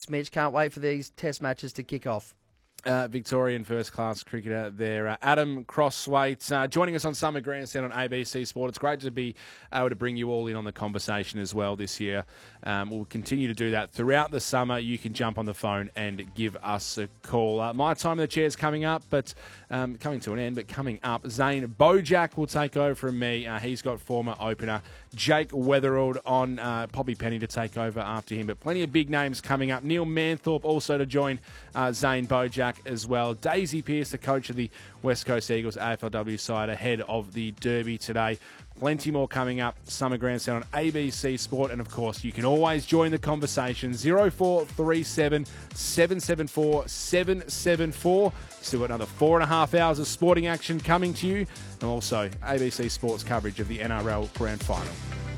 Thanks, Mitch. Can't wait for these test matches to kick off. Victorian first-class cricketer there, Adam Crosswaite, joining us on Summer Grandstand on ABC Sport. It's great to be able to bring you all in on the conversation as well this year. We'll continue to do that throughout the summer. You can jump on the phone and give us a call. My time in the chair is coming up, but coming to an end, but coming up, Zane Bojack will take over from me. He's got former opener Jake Weatherald on, Poppy Penny to take over after him, but plenty of big names coming up. Neil Manthorpe also to join Zane Bojack as well. Daisy Pearce, the coach of the West Coast Eagles AFLW side, ahead of the Derby today. Plenty more coming up. Summer Grandstand on ABC Sport. And, of course, you can always join the conversation. 0437 774 774. Still got another 4.5 hours of sporting action coming to you. And also ABC Sports coverage of the NRL Grand Final.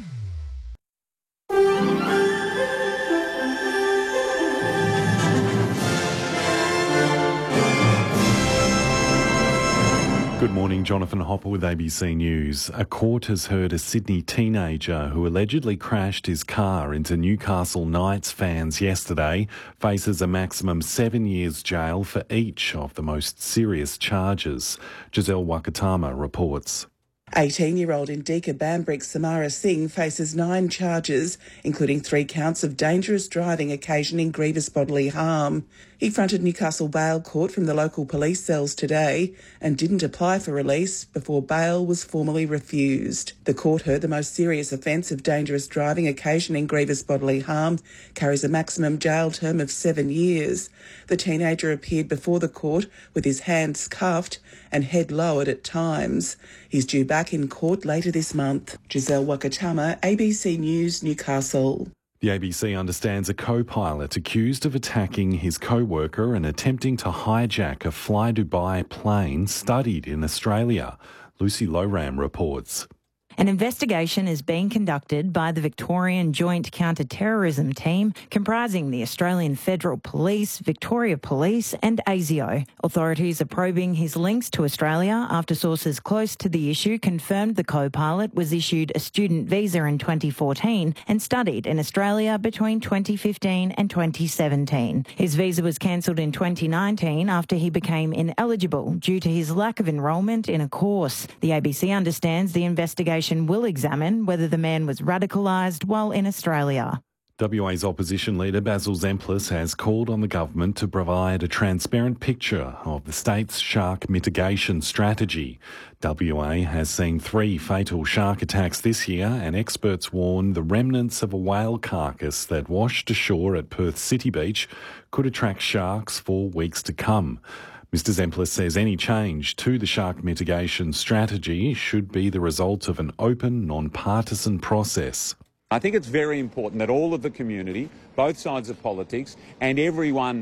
Good morning, Jonathan Hopper with ABC News. A court has heard a Sydney teenager who allegedly crashed his car into Newcastle Knights fans yesterday faces a maximum 7 years jail for each of the most serious charges. Giselle Wakatama reports. 18-year-old Indika Bambrick Samara Singh faces 9 charges, including 3 counts of dangerous driving occasioning grievous bodily harm. He fronted Newcastle Bail Court from the local police cells today and didn't apply for release before bail was formally refused. The court heard the most serious offence of dangerous driving occasioning grievous bodily harm carries a maximum jail term of 7 years. The teenager appeared before the court with his hands cuffed and head lowered at times. He's due back in court later this month. Giselle Wakatama, ABC News, Newcastle. The ABC understands a co-pilot accused of attacking his co-worker and attempting to hijack a Fly Dubai plane studied in Australia. Lucy Loram reports. An investigation is being conducted by the Victorian Joint Counter-Terrorism Team, comprising the Australian Federal Police, Victoria Police and ASIO. Authorities are probing his links to Australia after sources close to the issue confirmed the co-pilot was issued a student visa in 2014 and studied in Australia between 2015 and 2017. His visa was cancelled in 2019 after he became ineligible due to his lack of enrolment in a course. The ABC understands the investigation will examine whether the man was radicalised while in Australia. WA's opposition leader Basil Zemplis has called on the government to provide a transparent picture of the state's shark mitigation strategy. WA has seen 3 fatal shark attacks this year, and experts warn the remnants of a whale carcass that washed ashore at Perth City Beach could attract sharks for weeks to come. Mr Zemplis says any change to the shark mitigation strategy should be the result of an open, non-partisan process. I think it's very important that all of the community, both sides of politics, and everyone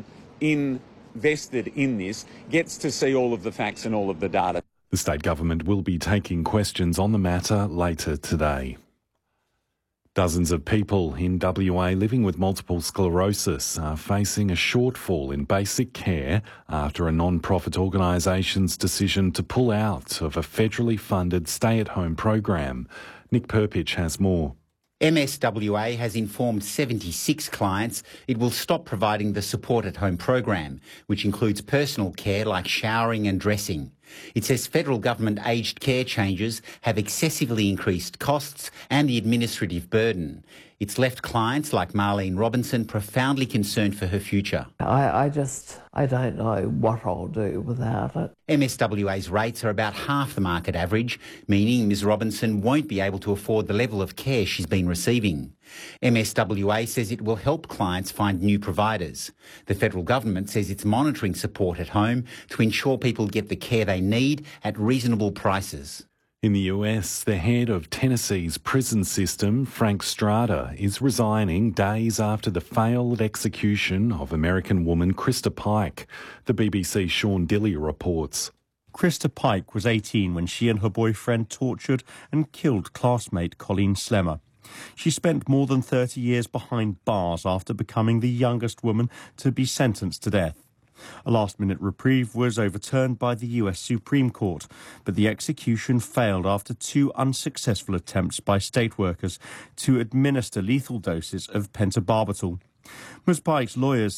invested in this gets to see all of the facts and all of the data. The state government will be taking questions on the matter later today. Dozens of people in WA living with multiple sclerosis are facing a shortfall in basic care after a non-profit organisation's decision to pull out of a federally funded stay-at-home program. Nick Perpich has more. MSWA has informed 76 clients it will stop providing the Support at Home program, which includes personal care like showering and dressing. It says federal government aged care changes have excessively increased costs and the administrative burden. It's left clients like Marlene Robinson profoundly concerned for her future. I don't know what I'll do without it. MSWA's rates are about half the market average, meaning Ms Robinson won't be able to afford the level of care she's been receiving. MSWA says it will help clients find new providers. The federal government says it's monitoring Support at Home to ensure people get the care they need at reasonable prices. In the US, the head of Tennessee's prison system, Frank Strada, is resigning days after the failed execution of American woman Krista Pike. The BBC's Sean Dilley reports. Krista Pike was 18 when she and her boyfriend tortured and killed classmate Colleen Slemmer. She spent more than 30 years behind bars after becoming the youngest woman to be sentenced to death. A last-minute reprieve was overturned by the US Supreme Court, but the execution failed after 2 unsuccessful attempts by state workers to administer lethal doses of pentobarbital. Ms Pike's lawyers